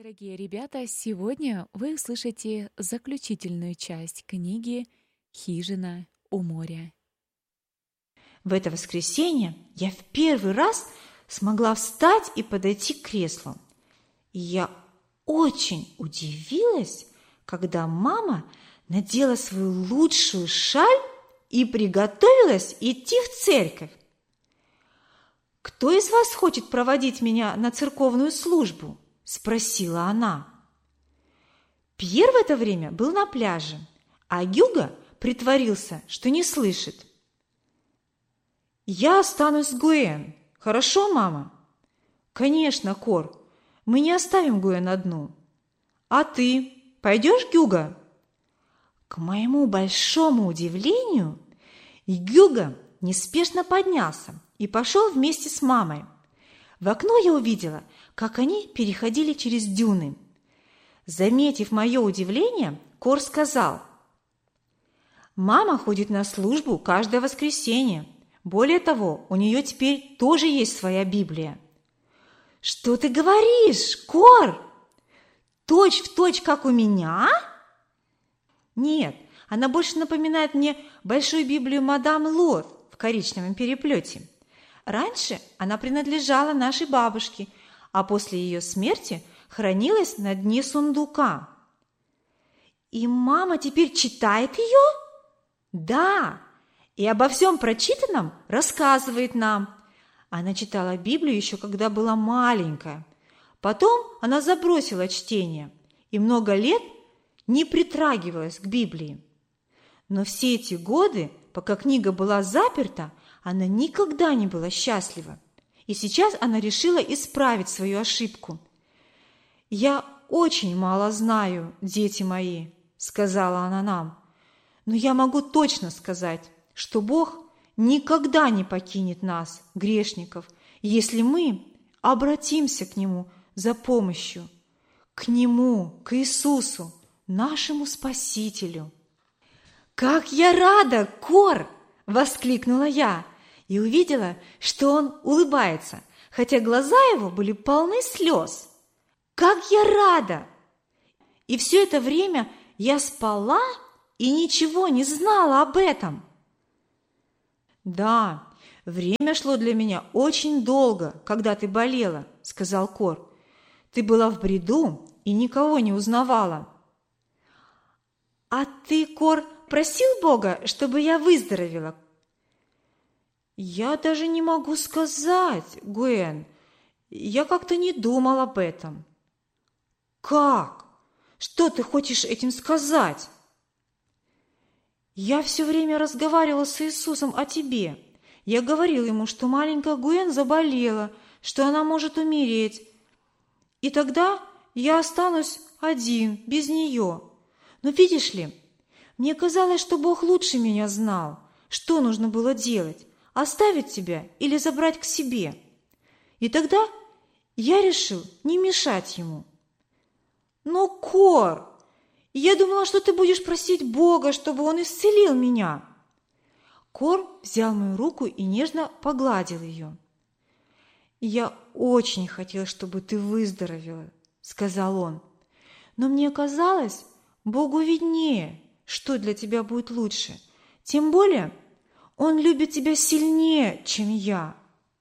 Дорогие ребята, сегодня вы услышите заключительную часть книги «Хижина у моря». В это воскресенье я в первый раз смогла встать и подойти к креслу. И я очень удивилась, когда мама надела свою лучшую шаль и приготовилась идти в церковь. «Кто из вас хочет проводить меня на церковную службу?» – спросила она. Пьер в это время был на пляже, а Гюго притворился, что не слышит. «Я останусь с Гуэн. Хорошо, мама?» «Конечно, Кор. Мы не оставим Гуэн одну. А ты пойдешь, Гюго?» К моему большому удивлению, Гюго неспешно поднялся и пошел вместе с мамой. В окно я увидела, как они переходили через дюны. Заметив мое удивление, Кор сказал: «Мама ходит на службу каждое воскресенье. Более того, у нее теперь тоже есть своя Библия». «Что ты говоришь, Кор? Точь в точь, как у меня?» «Нет, она больше напоминает мне большую Библию мадам Лот в коричневом переплете. Раньше она принадлежала нашей бабушке, а после ее смерти хранилась на дне сундука». «И мама теперь читает ее?» «Да, и обо всем прочитанном рассказывает нам. Она читала Библию еще когда была маленькая. Потом она забросила чтение и много лет не притрагивалась к Библии. Но все эти годы, пока книга была заперта, она никогда не была счастлива. И сейчас она решила исправить свою ошибку. «Я очень мало знаю, дети мои», – сказала она нам, «но я могу точно сказать, что Бог никогда не покинет нас, грешников, если мы обратимся к Нему за помощью, к Нему, к Иисусу, нашему Спасителю». «Как я рада, Кор!» – воскликнула я и увидела, что он улыбается, хотя глаза его были полны слез. «Как я рада!» И все это время я спала и ничего не знала об этом. «Да, время шло для меня очень долго, когда ты болела», – сказал Кор. «Ты была в бреду и никого не узнавала». «А ты, Кор, просил Бога, чтобы я выздоровела?» «Я даже не могу сказать, Гуэн. Я как-то не думал об этом». «Как? Что ты хочешь этим сказать?» «Я все время разговаривала с Иисусом о тебе. Я говорил ему, что маленькая Гуэн заболела, что она может умереть. И тогда я останусь один, без нее. Но видишь ли, мне казалось, что Бог лучше меня знал, что нужно было делать, оставить тебя или забрать к себе. И тогда я решил не мешать ему». «Но, Кор, я думала, что ты будешь просить Бога, чтобы Он исцелил меня». Кор взял мою руку и нежно погладил ее. «Я очень хотел, чтобы ты выздоровела», – сказал он. «Но мне казалось, Богу виднее, что для тебя будет лучше. Тем более Он любит тебя сильнее, чем я».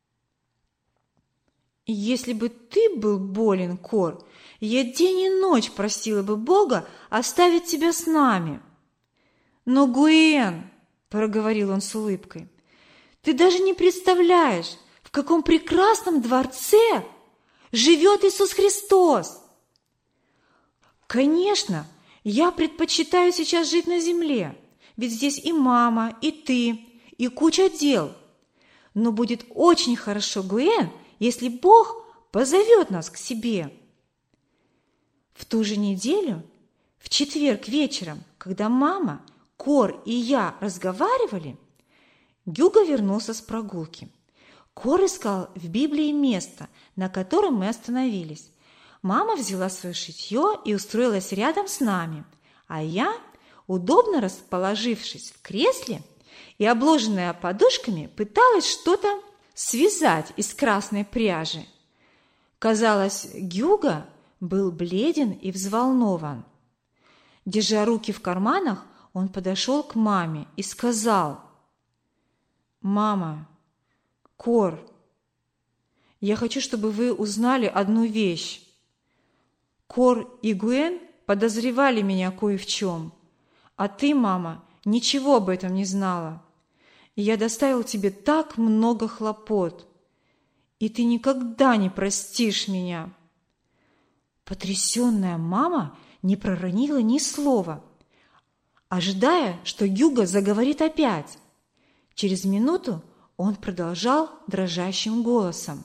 «Если бы ты был болен, Кор, я день и ночь просила бы Бога оставить тебя с нами». «Но, Гуэн», – проговорил он с улыбкой, – «ты даже не представляешь, в каком прекрасном дворце живет Иисус Христос». «Конечно, я предпочитаю сейчас жить на земле, ведь здесь и мама, и ты, и куча дел. Но будет очень хорошо, Гуэн, если Бог позовет нас к себе». В ту же неделю, в четверг вечером, когда мама, Кор и я разговаривали, Гюго вернулся с прогулки. Кор искал в Библии место, на котором мы остановились. Мама взяла свое шитье и устроилась рядом с нами, а я, удобно расположившись в кресле и обложенная подушками, пыталась что-то связать из красной пряжи. Казалось, Гюго был бледен и взволнован. Держа руки в карманах, он подошел к маме и сказал: «Мама, Кор, я хочу, чтобы вы узнали одну вещь. Кор и Гуэн подозревали меня кое в чем, а ты, мама, ничего об этом не знала. И я доставил тебе так много хлопот, и ты никогда не простишь меня». Потрясенная мама не проронила ни слова, ожидая, что Гюго заговорит опять. Через минуту он продолжал дрожащим голосом: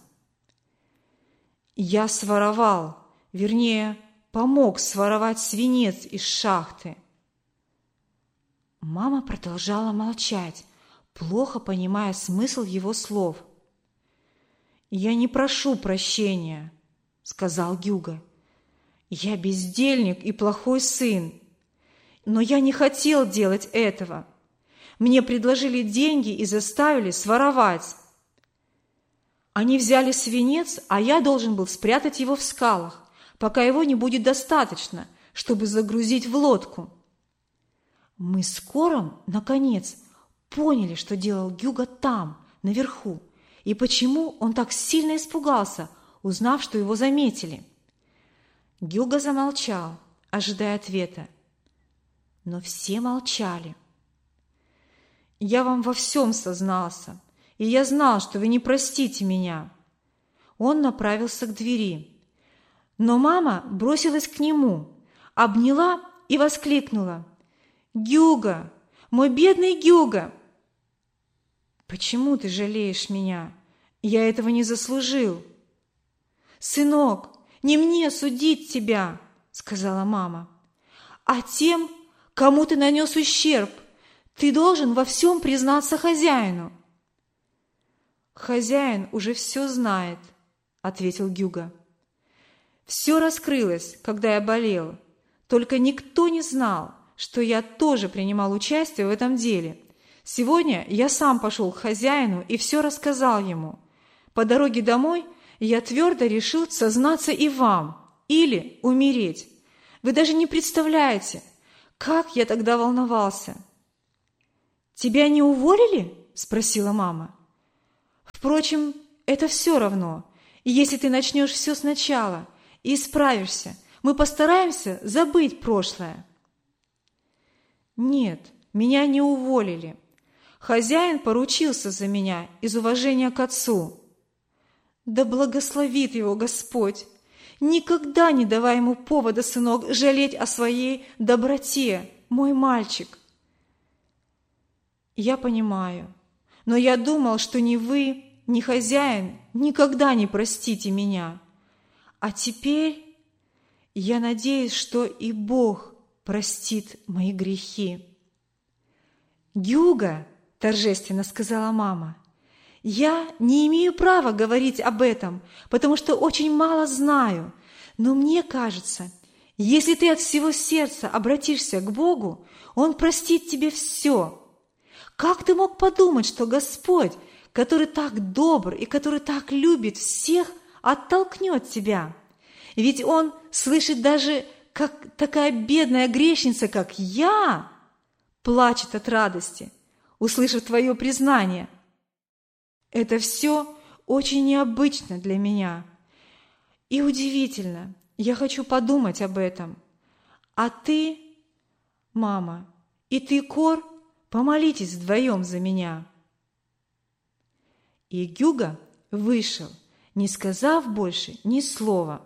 «Я своровал, вернее, помог своровать свинец из шахты». Мама продолжала молчать, плохо понимая смысл его слов. «Я не прошу прощения», — сказал Гюго. «Я бездельник и плохой сын, но я не хотел делать этого. Мне предложили деньги и заставили своровать. Они взяли свинец, а я должен был спрятать его в скалах, пока его не будет достаточно, чтобы загрузить в лодку». Мы с Кором, наконец, поняли, что делал Гюго там, наверху, и почему он так сильно испугался, узнав, что его заметили. Гюго замолчал, ожидая ответа, но все молчали. «Я вам во всем сознался, и я знал, что вы не простите меня». Он направился к двери, но мама бросилась к нему, обняла и воскликнула: «Гюго, мой бедный Гюго!» «Почему ты жалеешь меня? Я этого не заслужил». «Сынок, не мне судить тебя», — сказала мама, «а тем, кому ты нанес ущерб. Ты должен во всем признаться хозяину». «Хозяин уже все знает», — ответил Гюго. «Все раскрылось, когда я болел, только никто не знал, что я тоже принимал участие в этом деле. Сегодня я сам пошел к хозяину и все рассказал ему. По дороге домой я твердо решил сознаться и вам, или умереть. Вы даже не представляете, как я тогда волновался». «Тебя не уволили?» – спросила мама. «Впрочем, это все равно. Если ты начнешь все сначала и исправишься, мы постараемся забыть прошлое». «Нет, меня не уволили. Хозяин поручился за меня из уважения к отцу. Да благословит его Господь! Никогда не давай ему повода, сынок, жалеть о своей доброте, мой мальчик». «Я понимаю, но я думал, что ни вы, ни хозяин никогда не простите меня. А теперь я надеюсь, что и Бог простит мои грехи». «Гюго», – торжественно сказала мама, – «я не имею права говорить об этом, потому что очень мало знаю, но мне кажется, если ты от всего сердца обратишься к Богу, Он простит тебе все. Как ты мог подумать, что Господь, который так добр и который так любит всех, оттолкнет тебя? Ведь Он слышит даже, как такая бедная грешница, как я, плачет от радости, услышав твое признание. Это все очень необычно для меня. И удивительно, я хочу подумать об этом. А ты, мама, и ты, Кор, помолитесь вдвоем за меня». И Гюго вышел, не сказав больше ни слова.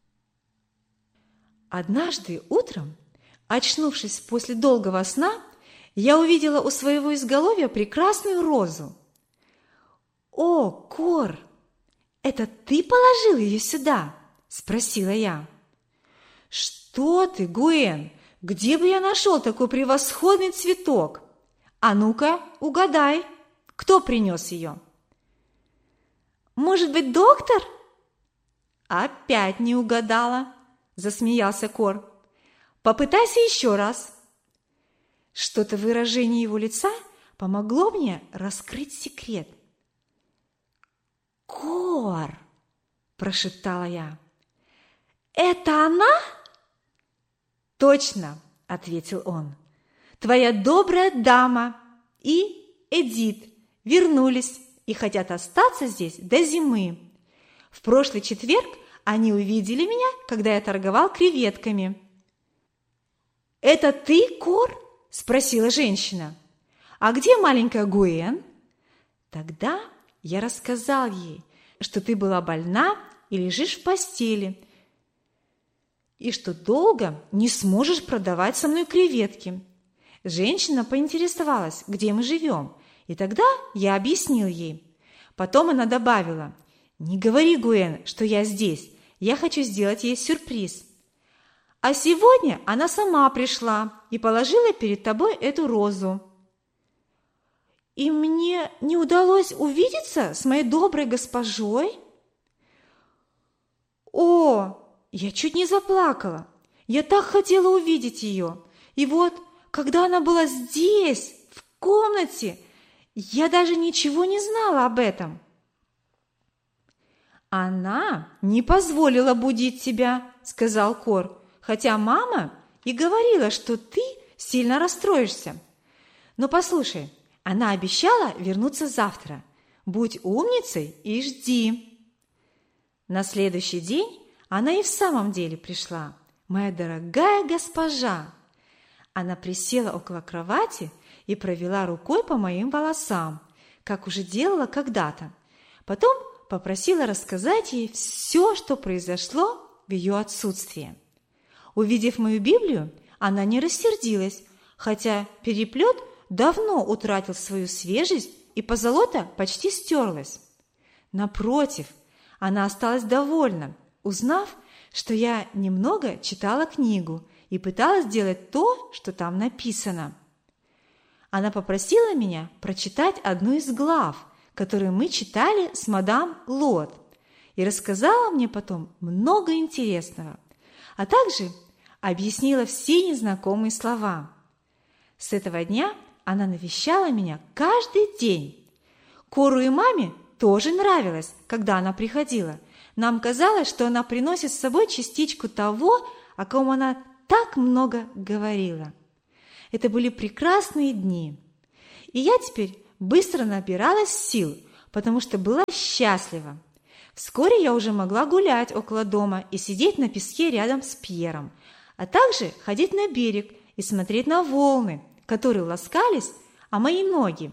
Однажды утром, очнувшись после долгого сна, я увидела у своего изголовья прекрасную розу. «О, Кор, это ты положил ее сюда?» – спросила я. «Что ты, Гуэн, где бы я нашел такой превосходный цветок? А ну-ка, угадай, кто принес ее?» «Может быть, доктор?» «Опять не угадала», – засмеялся Кор. «Попытайся еще раз». Что-то в выражении его лица помогло мне раскрыть секрет. «Кор!» – прошептала я. Это она?» «Точно», – ответил он. «Твоя добрая дама и Эдит вернулись и хотят остаться здесь до зимы. В прошлый четверг они увидели меня, когда я торговал креветками». «Это ты, Кор?» – спросила женщина. «А где маленькая Гуэн?» Тогда я рассказал ей, что ты была больна и лежишь в постели, и что долго не сможешь продавать со мной креветки. Женщина поинтересовалась, где мы живем, и тогда я объяснил ей. Потом она добавила: «Не говори, Гуэн, что я здесь, я хочу сделать ей сюрприз». А сегодня она сама пришла и положила перед тобой эту розу. «И мне не удалось увидеться с моей доброй госпожой?» «О, я чуть не заплакала. Я так хотела увидеть ее. И вот, когда она была здесь, в комнате, я даже ничего не знала об этом». «Она не позволила будить тебя», – сказал Кор, «хотя мама и говорила, что ты сильно расстроишься. Но послушай, она обещала вернуться завтра. Будь умницей и жди». На следующий день она и в самом деле пришла. Моя дорогая госпожа. Она присела около кровати и провела рукой по моим волосам, как уже делала когда-то. Потом попросила рассказать ей все, что произошло в ее отсутствие. Увидев мою Библию, она не рассердилась, хотя переплет давно утратил свою свежесть и позолота почти стерлась. Напротив, она осталась довольна, узнав, что я немного читала книгу и пыталась делать то, что там написано. Она попросила меня прочитать одну из глав, которую мы читали с мадам Лот, и рассказала мне потом много интересного, а также объяснила все незнакомые слова. С этого дня она навещала меня каждый день. Кору и маме тоже нравилось, когда она приходила. Нам казалось, что она приносит с собой частичку того, о ком она так много говорила. Это были прекрасные дни. И я теперь быстро набиралась сил, потому что была счастлива. Вскоре я уже могла гулять около дома и сидеть на песке рядом с Пьером, а также ходить на берег и смотреть на волны, которые ласкались о мои ноги.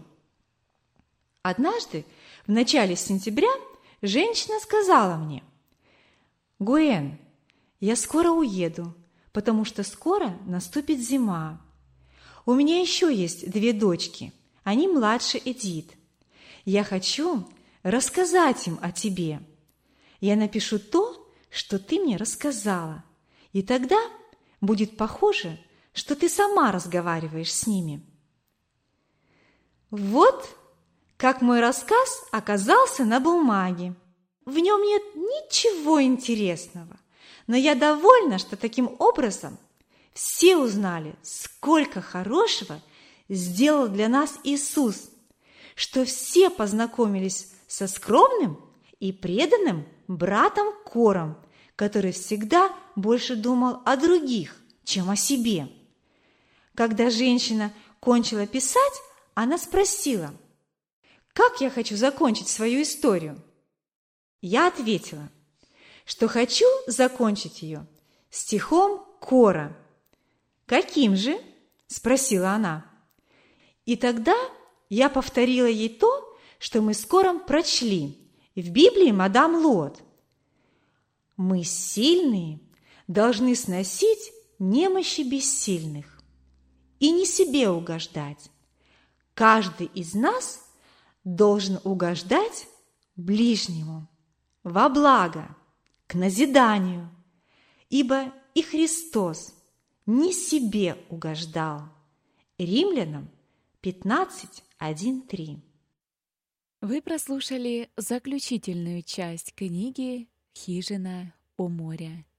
Однажды, в начале сентября, женщина сказала мне: «Гуэн, я скоро уеду, потому что скоро наступит зима. У меня еще есть 2 дочки, они младше Эдит. Я хочу рассказать им о тебе. Я напишу то, что ты мне рассказала, и тогда будет похоже, что ты сама разговариваешь с ними». Вот как мой рассказ оказался на бумаге. В нем нет ничего интересного, но я довольна, что таким образом все узнали, сколько хорошего сделал для нас Иисус, что все познакомились со скромным и преданным братом Кором, который всегда больше думал о других, чем о себе. Когда женщина кончила писать, она спросила: «Как я хочу закончить свою историю?» Я ответила, что хочу закончить ее стихом Кора. «Каким же?» – спросила она. И тогда я повторила ей то, что мы с Кором прочли в Библии мадам Лот. «Мы сильные должны сносить немощи бессильных и не себе угождать. Каждый из нас должен угождать ближнему во благо, к назиданию, ибо и Христос не себе угождал». Римлянам 15:1-3. Вы прослушали заключительную часть книги «Хижина у моря».